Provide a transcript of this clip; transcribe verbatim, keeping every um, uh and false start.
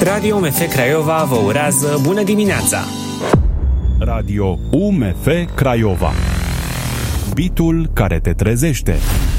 Radio U M F Craiova vă urează bună dimineața! Radio U M F Craiova. Bitul care te trezește.